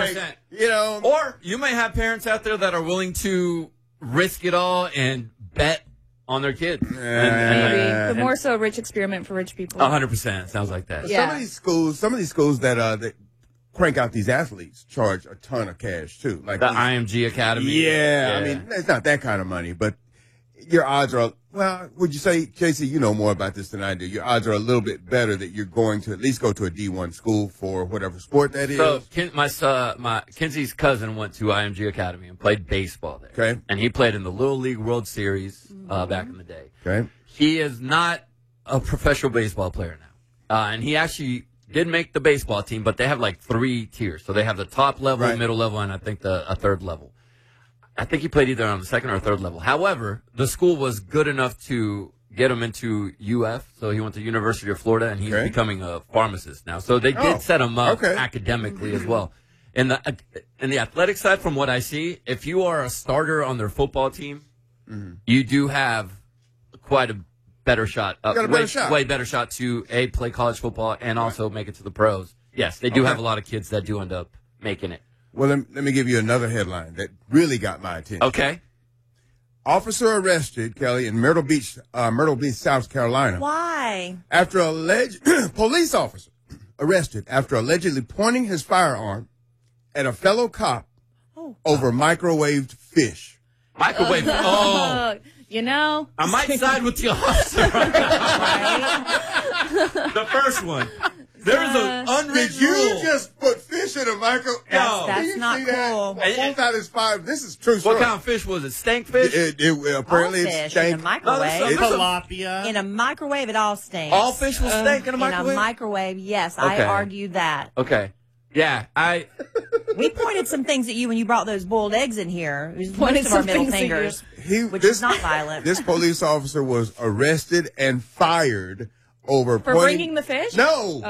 100%. Or you may have parents out there that are willing to risk it all and bet on their kids. Maybe. But more so a rich experiment for rich people. 100%. Sounds like that. Yeah. Some of these schools that crank out these athletes charge a ton of cash too. Like the IMG Academy. Yeah, I mean, it's not that kind of money, but your odds are, well, would you say, Casey, you know more about this than I do. Your odds are a little bit better that you're going to at least go to a D1 school for whatever sport that is. So, Kenzie's cousin went to IMG Academy and played baseball there. Okay. And he played in the Little League World Series back in the day. Okay. He is not a professional baseball player now. And he actually did make the baseball team, but they have like 3 tiers. So they have the top level, middle level, and I think a third level. I think he played either on the second or third level. However, the school was good enough to get him into UF, so he went to University of Florida, and he's becoming a pharmacist now. So they did set him up academically as well. In the athletic side, from what I see, if you are a starter on their football team, you do have quite a better shot. Way better shot to play college football and also make it to the pros. Yes, they do have a lot of kids that do end up making it. Well, let me give you another headline that really got my attention. Okay. Officer arrested, Kelly, in Myrtle Beach, South Carolina. Why? Police officer arrested after allegedly pointing his firearm at a fellow cop over microwaved fish. Microwave. You know, I might side with the officer right now. The first one. There's an unwritten rule. Did you just put fish in a microwave? That's not cool. This is true story. What kind of fish was it? Stank fish? Apparently it's stank. in a microwave. Tilapia. In a microwave, it all stinks. All fish will stink in a microwave? In a microwave, yes. Okay. I argue that. Okay. Yeah, We pointed some things at you when you brought those boiled eggs in here. It was Pointed most of our some middle things at fingers, which is not violent. This police officer was arrested and fired for bringing the fish? No.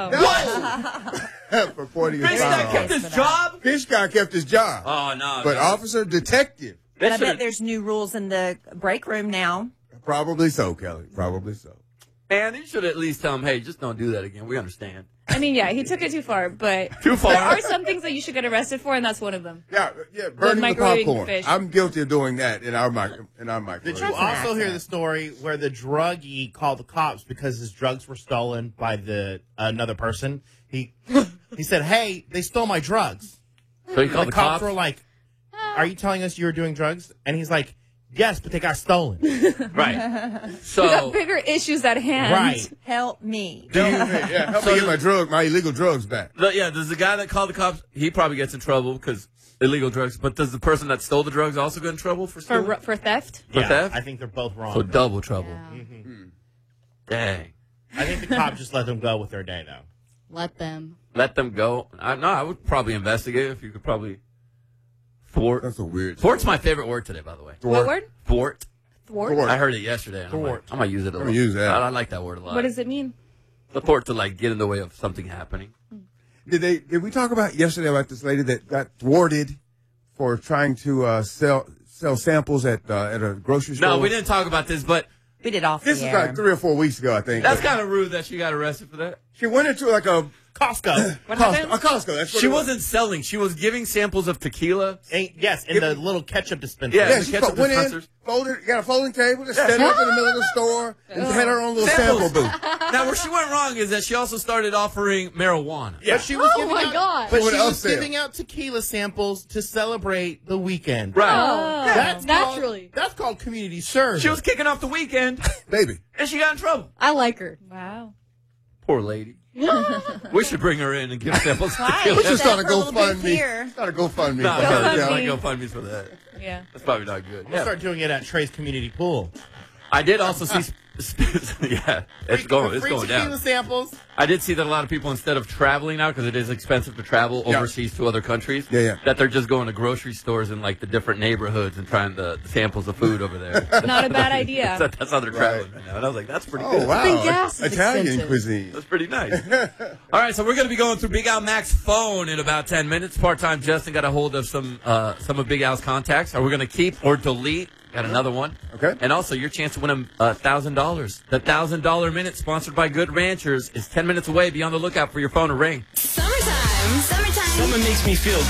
Oh. No. For pointing his Fish guy firearm. kept his job? Fish guy kept his job. Oh, no. But officer, detective. But I bet there's new rules in the break room now. Probably so, Kelly. Probably so. Man, you should at least tell him, hey, just don't do that again. We understand. I mean, yeah, he took it too far, but Too far? there are some things that you should get arrested for, and that's one of them. Yeah, burning the microwaving popcorn. fish. I'm guilty of doing that in our microwave. Did you also hear the story where the druggie called the cops because his drugs were stolen by another person? He said, "Hey, they stole my drugs." So he called the cops were like, "Are you telling us you were doing drugs?" And he's like, "Yes, but they got stolen." Right. So We got bigger issues at hand. Right. Help me. Help me get my illegal drugs back. Does the guy that called the cops, he probably gets in trouble because illegal drugs, but does the person that stole the drugs also get in trouble for stealing? For theft? For theft? I think they're both wrong. So double trouble. Yeah. Dang. I think the cop just let them go with their day, though. Let them go. I would probably investigate if you could probably thwart. That's a weird. Thwart's my favorite word today, by the way. What word? Thwart. Thwart? I heard it yesterday. And Thwart. I'm gonna use it a lot. gonna use that. I like that word a lot. What does it mean? The thwart to get in the way of something happening. Did we talk about yesterday about this lady that got thwarted for trying to sell samples at a grocery store? No, we didn't talk about this, but We did off This the is air. like 3 or 4 weeks ago, I think. that's kind of rude that she got arrested for that. She went into like a Costco. What Costco. happened? A Costco. That's what She it was. wasn't selling. She was giving samples of tequila. Yes, in the little ketchup dispenser. Yeah. Yeah, the she ketchup went in, dispensers. got a folding table, just set it up in the middle of the store, and had her own little sample Samples. booth. Now, where she went wrong is that she also started offering marijuana. Yeah. But she was Oh, my God. But With she was upsell. giving out tequila samples to celebrate the weekend. Right. Oh, naturally. That's called community service. She was kicking off the weekend, Baby. and she got in trouble. I like her. Wow. Poor lady. We should bring her in and give samples of Right. tequila. Let's just start a That's a little bit GoFundMe. here. Start a GoFundMe. No, for her, I Kelly. like GoFundMes for that. Yeah. That's probably not good. We'll start doing it at Trey's community pool. I did also see. Yeah, it's going free down. tequila samples. I did see that a lot of people, instead of traveling now, because it is expensive to travel Yeah. overseas to other countries, Yeah. that they're just going to grocery stores in the different neighborhoods and trying the samples of food over there. Not a bad idea. That's how they're traveling right now. And I was like, that's pretty Oh, good. wow. Even gas is Italian expensive. cuisine. That's pretty nice. All right, so we're going to be going through Big Al Mac's phone in about 10 minutes. Part-time Justin got a hold of some of Big Al's contacts. Are we going to keep or delete? Got another one. Okay. And also, your chance to win $1,000. The $1,000 Minute, sponsored by Good Ranchers, is 10 minutes away. Be on the lookout for your phone to ring. Summertime. Someone makes me feel